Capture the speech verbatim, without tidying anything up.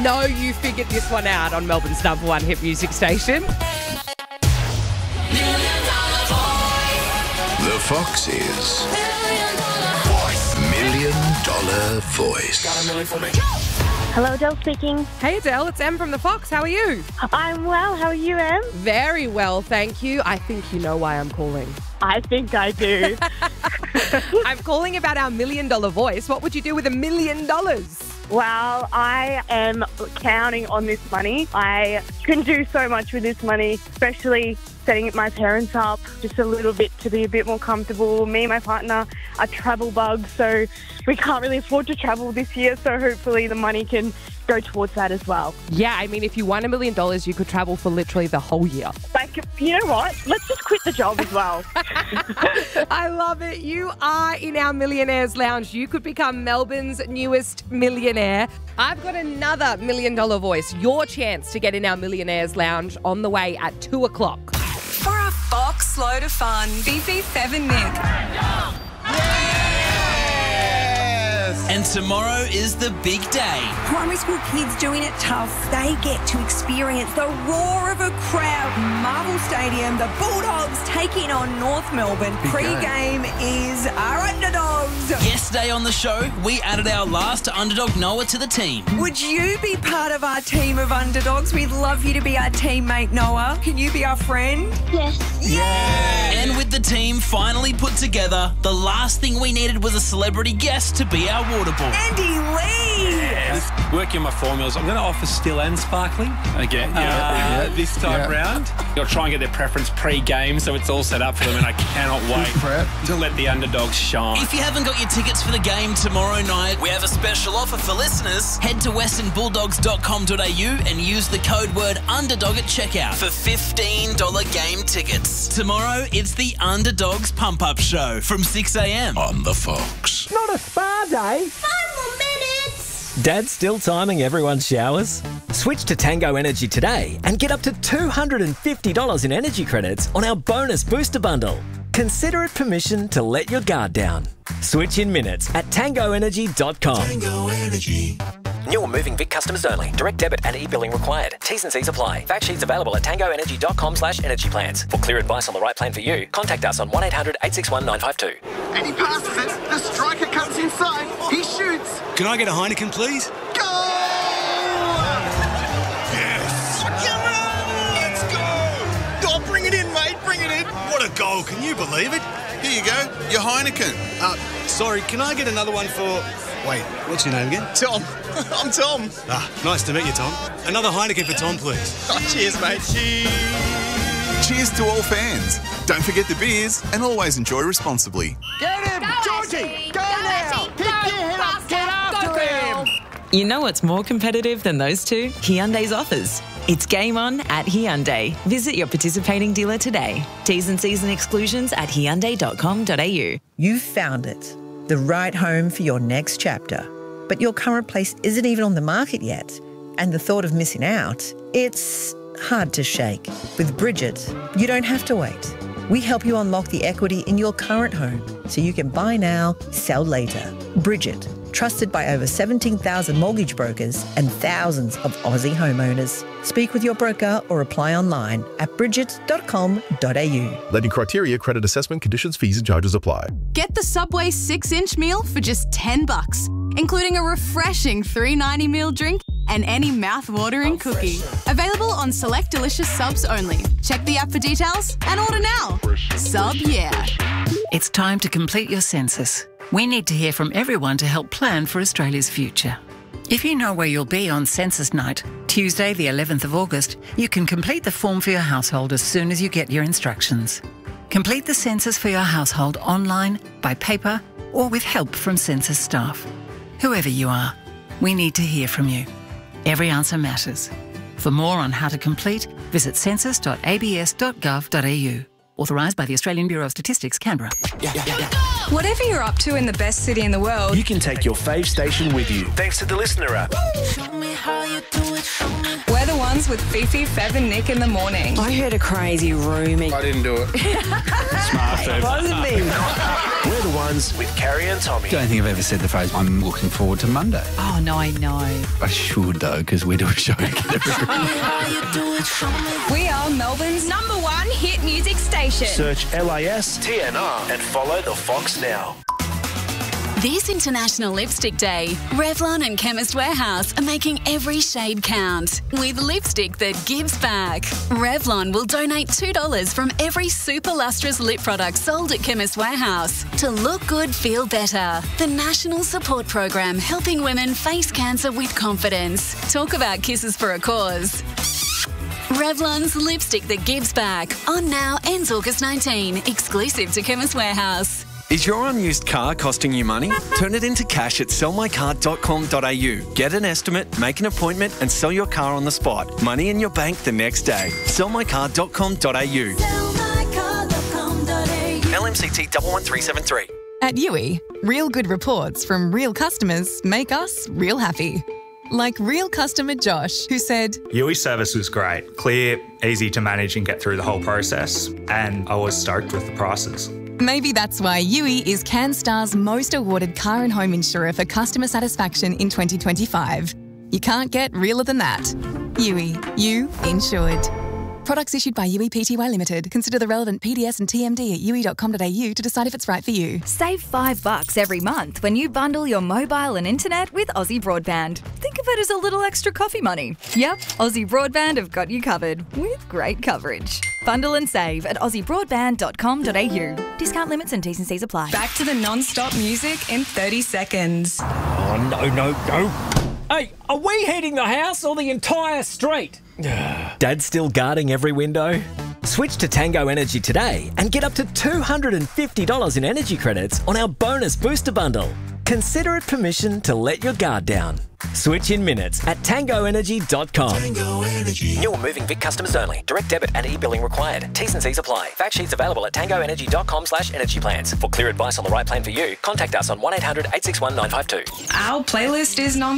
know you figured this one out on Melbourne's number one hit music station. The Foxes. Million Dollar Voice. Got a million for me. Hello, Adele speaking. Hey Adele, it's Em from The Fox. How are you? I'm well. How are you, Em? Very well, thank you. I think you know why I'm calling. I think I do. I'm calling about our million dollar voice. What would you do with a million dollars? Well, I am counting on this money. I can do so much with this money, especially setting my parents up just a little bit to be a bit more comfortable. Me and my partner are travel bugs, so we can't really afford to travel this year, so hopefully the money can go towards that as well. Yeah, I mean, if you won a million dollars, you could travel for literally the whole year. Like, you know what? Let's just quit the job as well. I love it. You are in our Millionaires Lounge. You could become Melbourne's newest millionaire. I've got another million dollar voice. Your chance to get in our Millionaires Lounge on the way at two o'clock. For a Fox load of fun, B B seven Nick. And tomorrow is the big day. Primary school kids doing it tough. They get to experience the roar of a crowd. Marvel Stadium, the Bulldogs taking on North Melbourne. Big Pre-game is our underdogs. Yesterday on the show, we added our last underdog Noah to the team. Would you be part of our team of underdogs? We'd love you to be our teammate, Noah. Can you be our friend? Yes. And with the team finally put together, the last thing we needed was a celebrity guest to be our water boy. Andy Lee. Yeah. Working on my formulas, I'm going to offer still and sparkling again. Yeah, uh, yeah. This time yeah. round, I'll try and get their preference pre-game, so it's all set up for them, and I cannot wait to let the underdogs shine. If you haven't got your tickets for the game tomorrow night, we have a special offer for listeners. Head to western bulldogs dot com dot a u and use the code word underdog at checkout for fifteen dollars game tickets. Tomorrow, it's the Underdogs Pump-Up Show from six a.m. On The Fox. Not a spa day. Five more minutes. Dad's still timing everyone's showers? Switch to Tango Energy today and get up to two hundred fifty dollars in energy credits on our bonus booster bundle. Consider it permission to let your guard down. Switch in minutes at tango energy dot com. Tango Energy. New or moving Vic customers only. Direct debit and e-billing required. T's and C's apply. Fact sheets available at tango energy dot com slash energy plans. For clear advice on the right plan for you, contact us on one eight hundred eight six one nine five two. And he passes it. The striker comes inside. He shoots. Can I get a Heineken, please? Goal! Yes. Come on, let's go. Oh, bring it in, mate. Bring it in. What a goal. Can you believe it? Here you go. Your Heineken. Uh, sorry, can I get another one for... Wait, what's your name again? Tom. I'm Tom. Ah, nice to meet you, Tom. Another Heineken for Tom, please. Oh, cheers, mate. Cheers. Cheers to all fans. Don't forget the beers and always enjoy responsibly. Get him! Go, Georgie! Ashley. Go, Go, now! Ashley. Pick Go, your head up! Get after Go, him! girl. You know what's more competitive than those two? Hyundai's offers. It's game on at Hyundai. Visit your participating dealer today. T's and C's and exclusions at hyundai dot com dot a u. You've found it, the right home for your next chapter. But your current place isn't even on the market yet. And the thought of missing out, it's hard to shake. With Bridget, you don't have to wait. We help you unlock the equity in your current home so you can buy now, sell later. Bridget, trusted by over seventeen thousand mortgage brokers and thousands of Aussie homeowners. Speak with your broker or apply online at bridget dot com dot a u. Lending criteria, credit assessment, conditions, fees and charges apply. Get the Subway six-inch meal for just ten bucks, including a refreshing three ninety meal drink and any mouth-watering cookie. Available on select delicious subs only. Check the app for details and order now. Sub yeah. It's time to complete your census. We need to hear from everyone to help plan for Australia's future. If you know where you'll be on census night, Tuesday the eleventh of August, you can complete the form for your household as soon as you get your instructions. Complete the census for your household online, by paper, or with help from census staff. Whoever you are, we need to hear from you. Every answer matters. For more on how to complete, visit census dot a b s dot gov dot a u. Authorised by the Australian Bureau of Statistics, Canberra. Whatever you're up to in the best city in the world, You can take your fave station with you thanks to the Listener app. we're the ones with Fifi, Feb and Nick in the morning. I heard a crazy rumour. I didn't do it. Smart It wasn't me. We're the ones with Carrie and Tommy. Don't think I've ever said the phrase, I'm looking forward to Monday. Oh, no, I know. I should, though, because we do a show together. We are Melbourne's number one hit music station. Search L I S T N R and follow the Fox now. This International Lipstick Day, Revlon and Chemist Warehouse are making every shade count with lipstick that gives back. Revlon will donate two dollars from every super lustrous lip product sold at Chemist Warehouse to look good, feel better. The national support program helping women face cancer with confidence. Talk about kisses for a cause. Revlon's lipstick that gives back. On now, ends August nineteenth. Exclusive to Chemist Warehouse. Is your unused car costing you money? Turn it into cash at sell my car dot com dot a u. Get an estimate, make an appointment and sell your car on the spot. Money in your bank the next day. sell my car dot com dot a u. L M C T one one three seven three. At U I, real good reports from real customers make us real happy. Like real customer Josh, who said, U I service was great. Clear, easy to manage and get through the whole process. And I was stoked with the prices. maybe that's why U I is CanStar's most awarded car and home insurer for customer satisfaction in twenty twenty-five. You can't get realer than that. U I, you insured. Products issued by U I Pty Limited. Consider the relevant P D S and T M D at u i dot com dot a u to decide if it's right for you. Save five bucks every month when you bundle your mobile and internet with Aussie Broadband. Think of it as a little extra coffee money. Yep, Aussie Broadband have got you covered with great coverage. Bundle and save at aussie broadband dot com dot a u. Discount limits and T's and C's apply. Back to the non-stop music in thirty seconds. Oh, no, no, no. Hey, are we heating the house or the entire street? Dad's still guarding every window? Switch to Tango Energy today and get up to two hundred fifty dollars in energy credits on our bonus booster bundle. Consider it permission to let your guard down. Switch in minutes at tango energy dot com. Tango Energy. New or moving Vic customers only. Direct debit and e-billing required. T's and C's apply. Fact sheets available at tango energy dot com slash energy plans. For clear advice on the right plan for you, contact us on one eight hundred eight six one nine five two. Our playlist is non